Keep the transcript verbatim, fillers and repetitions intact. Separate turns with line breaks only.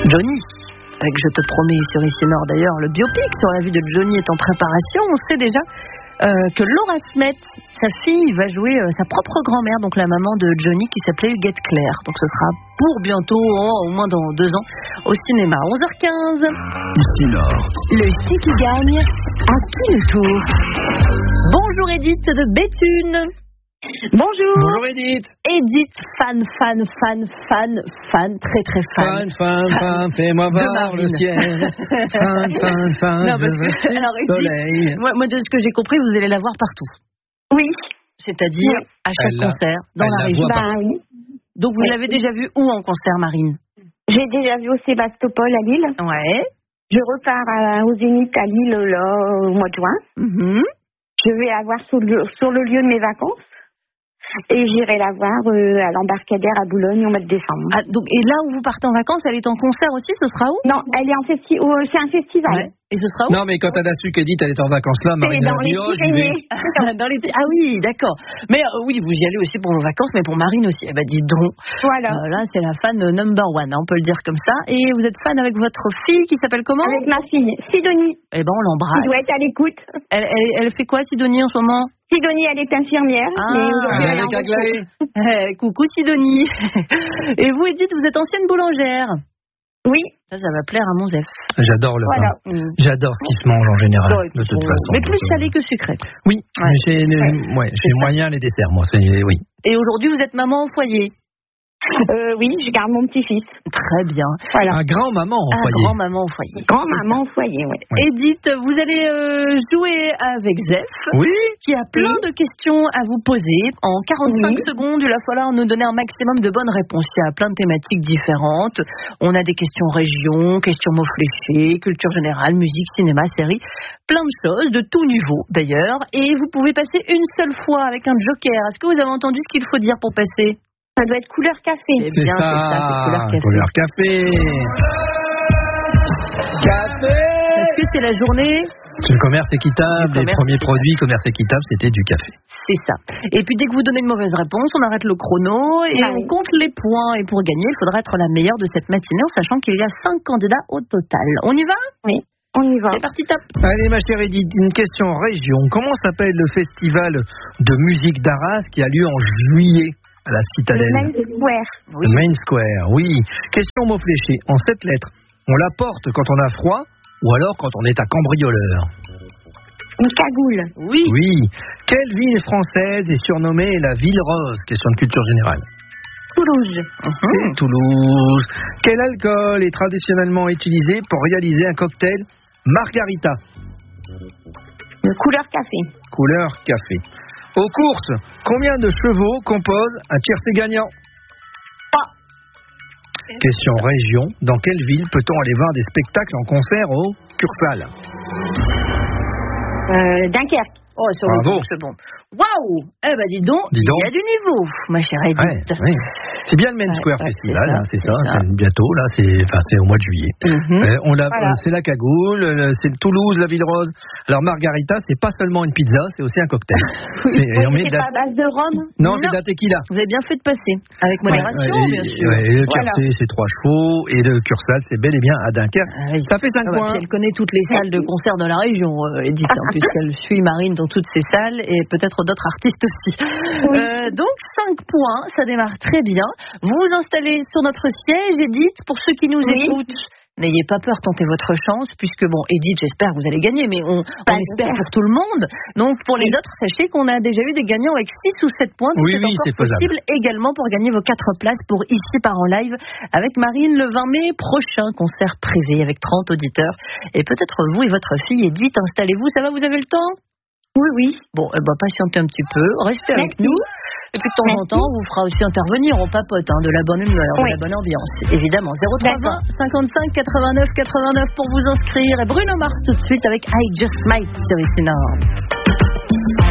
Johnny. Avec Je te promets sur Ici Nord. D'ailleurs, le biopic sur la vie de Johnny est en préparation. On sait déjà euh, que Laura Smet, sa fille, va jouer euh, sa propre grand-mère, donc la maman de Johnny, qui s'appelait Huguette Claire. Donc ce sera pour bientôt, oh, au moins dans deux ans, au cinéma. onze heures quinze.
Ici Nord.
Le ski qui gagne à qui le tour? Bonjour Edith de Béthune.
Bonjour.
Bonjour Edith.
Edith, fan, fan, fan, fan, fan, très très fan.
Fan, fan, fan, fais-moi voir le ciel. Fan, fan, fan,
non, parce
je veux
que, alors,
le soleil.
Edith, moi, moi, de ce que j'ai compris, vous allez la voir partout.
Oui.
C'est-à-dire
Oui.
à chaque
Elle la-
concert, dans
elle
la
la
région.
voit
Bah oui.
Donc vous
Oui.
l'avez déjà vu où en concert, Marine?
J'ai déjà vu au Sébastopol à Lille.
Ouais.
Je repars à, au Zénith à Lille là, au mois de juin.
Mhm.
Je vais la voir sur le, sur le lieu de mes vacances. Et j'irai la voir euh, à l'embarcadère à Boulogne au mois de décembre.
Ah, donc, et là où vous partez en vacances, elle est en concert aussi, ce sera où?
Non, elle est en festi- oh, c'est un festival.
Ouais. Et ce sera où?
Non, mais quand elle a su qu'Edith elle est en vacances là,
C'est
Marine a
dans
dit
les
oh, j'y vais.
Pyrénées.
Dans les... Ah oui, d'accord. Mais euh, oui, vous y allez aussi pour vos vacances, mais pour Marine aussi. Eh ben, dis donc.
Voilà.
Euh, là, c'est la fan number one, hein, on peut le dire comme ça. Et vous êtes fan avec votre fille qui s'appelle comment?
Avec ma fille, Sidonie.
Eh ben, on
Qui
l'embrasse.
doit être à l'écoute.
Elle, elle, elle fait quoi, Sidonie, en ce moment?
Sidonie, elle est infirmière.
Ah,
mais aujourd'hui,
Elle
elle est
avec
en
Aglaé.
repos.
Eh, coucou Sidonie. Et vous, Edith, vous êtes ancienne boulangère.
Oui,
Ça, ça va plaire à mon Zef.
J'adore le
voilà.
pain. J'adore ce qui se mange en général,
Bon,
de toute
bon,
façon.
Mais plus
Donc, euh,
salé que sucré.
Oui,
Ouais.
mais j'ai
Ouais.
ouais, j'ai moyen les desserts, moi. C'est oui.
Et aujourd'hui, vous êtes maman au foyer.
Euh, oui, je garde mon petit-fils.
Très bien.
Voilà.
Un grand maman en
Ah,
foyer.
grand-maman au foyer.
Grand-maman au foyer, oui.
Ouais.
Edith, vous allez euh, jouer avec Zef,
Oui.
qui a plein
Oui.
de questions à vous poser. En quarante-cinq
Oui.
secondes, il va falloir nous donner un maximum de bonnes réponses. Il y a plein de thématiques différentes. On a des questions région, questions mots fléchés, culture générale, musique, cinéma, série, plein de choses, de tout niveau d'ailleurs. Et vous pouvez passer une seule fois avec un joker. Est-ce que vous avez entendu ce qu'il faut dire pour passer?
Ça doit être couleur café.
Eh
C'est
bien,
ça.
c'est ça, c'est couleur café.
Couleur café. Café.
Est-ce que c'est la journée?
C'est le commerce équitable.
Le
Les
commerce
premiers
équitable.
produits commerce équitable, c'était du café.
C'est ça. Et puis dès que vous donnez une mauvaise réponse, on arrête le chrono et
Ah
on
oui.
compte les points. Et pour gagner, il faudra être la meilleure de cette matinée en sachant qu'il y a cinq candidats au total. On y va?
Oui, on y va.
C'est parti, top.
Allez, ma chère Edith, une question région. Comment s'appelle le festival de musique d'Arras qui a lieu en juillet à la
Le
Citadelle?
Main Square.
Le Main Square, oui. Question mot fléché. En sept lettres, on la porte quand on a froid ou alors quand on est à cambrioleur?
Une cagoule.
Oui.
Oui. Quelle ville française est surnommée la ville rose? Question de culture générale.
Toulouse.
C'est Toulouse. Quel alcool est traditionnellement utilisé pour réaliser un cocktail margarita?
De couleur café.
Couleur café. Aux courses, combien de chevaux composent un tiercé gagnant? Question région. Dans quelle ville peut-on aller voir des spectacles en concert au Cursal?
Euh, Dunkerque.
Oh, sur le
Bravo.
bon, c'est bon. Waouh! Eh ben, dis donc,
Dis
il
donc.
y a du niveau, ma chère
Ouais,
Edith.
oui. C'est bien le Main
Ouais,
Square
ouais,
Festival,
c'est ça,
hein, c'est
c'est
ça,
ça.
c'est bientôt, là, c'est, enfin, c'est au mois de juillet.
Mhm.
Euh, on l'a,
Voilà.
euh, c'est la cagoule, euh, c'est Toulouse, la ville rose. Alors Margarita, c'est pas seulement une pizza, c'est aussi un cocktail. C'est- et on
Oui,
met
c'est
de la-
pas à base de rhum.
Non, c'est
Non.
de la tequila.
Vous avez bien fait de passer. Avec modération,
Ouais,
bien
et-
sûr.
ouais, et le
Voilà.
tiercé, c'est trois chevaux, et le Cursal, c'est bel et bien à Dunkerque.
Ah oui.
Ça fait cinq
Ah bah,
points.
puis elle connaît toutes les salles de concert de la région, euh, Edith, hein, puisqu'elle suit Marine dans toutes ses salles et peut-être d'autres artistes aussi.
Oui.
Euh, donc cinq points, ça démarre très bien. Vous vous installez sur notre siège, Edith. Pour ceux qui nous
Oui.
écoutent, n'ayez pas peur, tentez votre chance, puisque bon, Edith, j'espère que vous allez gagner, mais on, on
Pas
espère
j'espère.
pour tout le monde. Donc pour les autres, sachez qu'on a déjà eu des gagnants avec six ou sept points, donc
Oui,
c'est
oui,
encore
c'est faisable.
possible également pour gagner vos quatre places pour Ici Part en live avec Marine le vingt mai prochain, concert privé avec trente auditeurs. Et peut-être vous et votre fille, Edith, installez-vous, ça va, vous avez le temps?
Oui, oui.
Bon, eh ben, patientez un petit peu, restez avec
Merci.
nous. Et puis de temps en
Merci.
temps, on vous fera aussi intervenir, on papote, hein, de la bonne humeur,
Oui.
de la bonne ambiance, évidemment. zéro trois vingt,
D'accord.
cinquante-cinq, quatre-vingt-neuf, quatre-vingt-neuf pour vous inscrire. Et Bruno Mars tout de suite avec I Just Might sur Ici Nord.